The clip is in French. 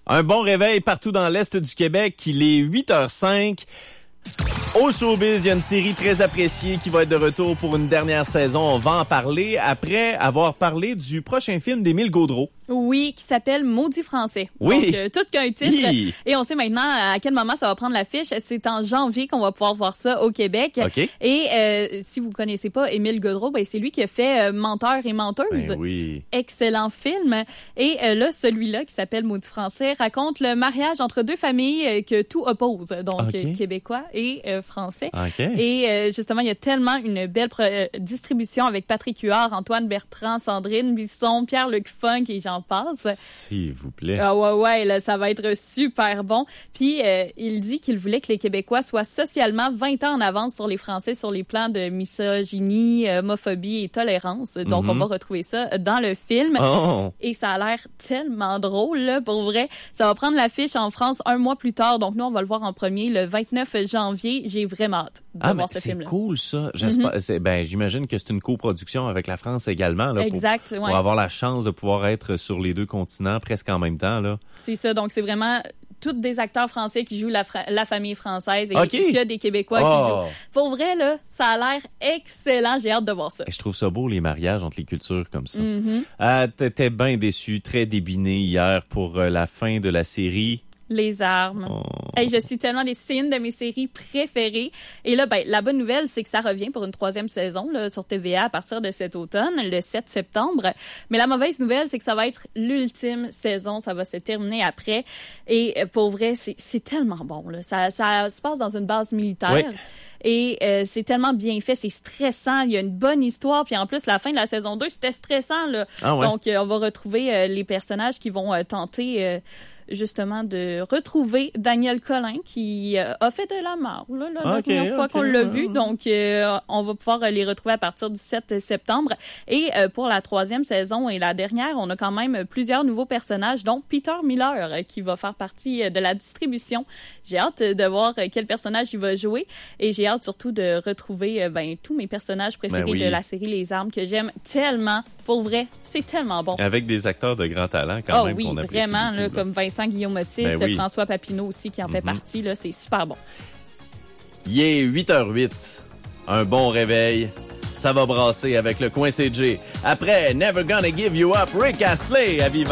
Un bon réveil partout dans l'Est du Québec. Il est 8h05. Au showbiz, il y a une série très appréciée qui va être de retour pour une dernière saison. On va en parler après avoir parlé du prochain film d'Émile Gaudreault. Oui, qui s'appelle Maudit français. Oui. Donc, tout qu'un titre. Oui. Et on sait maintenant à quel moment ça va prendre l'affiche. C'est en janvier qu'on va pouvoir voir ça au Québec. OK. Et si vous connaissez pas Émile Gaudreault, ben c'est lui qui a fait Menteur et menteuse. Ben oui. Excellent film. Et là, celui-là, qui s'appelle Maudit français, raconte le mariage entre deux familles que tout oppose. Donc, OK. québécois et français. OK. Et justement, il y a tellement une belle distribution avec Patrick Huard, Antoine Bertrand, Sandrine Bisson, Pierre-Luc Funk et j'en passe. S'il vous plaît. Ah ouais, là, ça va être super bon. Puis, il dit qu'il voulait que les Québécois soient socialement 20 ans en avance sur les Français sur les plans de misogynie, homophobie et tolérance. Donc, on va retrouver ça dans le film. Oh. Et ça a l'air tellement drôle, là, pour vrai. Ça va prendre l'affiche en France un mois plus tard. Donc, nous, on va le voir en premier le 29 janvier. J'ai vraiment hâte de voir ce film-là. C'est cool, ça. J'espère. J'imagine que c'est une coproduction avec la France également. Là, exact, pour avoir la chance de pouvoir être sur les deux continents presque en même temps. Là. C'est ça. Donc, c'est vraiment tous des acteurs français qui jouent la famille française et Okay. que des Québécois qui jouent. Pour vrai, là, ça a l'air excellent. J'ai hâte de voir ça. Je trouve ça beau, les mariages entre les cultures comme ça. T'étais bien déçu, très débiné hier pour la fin de la série. Les armes. Oh. Hey, je suis tellement des signes de mes séries préférées. Et là, ben, la bonne nouvelle, c'est que ça revient pour une 3e saison là, sur TVA à partir de cet automne, le 7 septembre. Mais la mauvaise nouvelle, c'est que ça va être l'ultime saison. Ça va se terminer après. Et pour vrai, c'est tellement bon. Là. Ça se passe dans une base militaire. Oui. Et c'est tellement bien fait, c'est stressant, il y a une bonne histoire, puis en plus, la fin de la saison 2, c'était stressant, là. Ah ouais. Donc, on va retrouver les personnages qui vont tenter justement de retrouver Daniel Collin, qui a fait de la mort, là, la première fois qu'on l'a vu. Donc, on va pouvoir les retrouver à partir du 7 septembre. Et pour la 3e saison et la dernière, on a quand même plusieurs nouveaux personnages, dont Peter Miller, qui va faire partie de la distribution. J'ai hâte de voir quel personnage il va jouer, et j'ai hâte surtout de retrouver tous mes personnages préférés de la série Les Armes, que j'aime tellement. Pour vrai, c'est tellement bon. Avec des acteurs de grand talent quand même oui, qu'on apprécie vraiment, beaucoup, là, comme Vincent Guillaume-Otis, François Papineau aussi qui en fait partie, là, c'est super bon. Il est 8h08. Un bon réveil. Ça va brasser avec le coin CG. Après, Never Gonna Give You Up, Rick Astley à Vivant.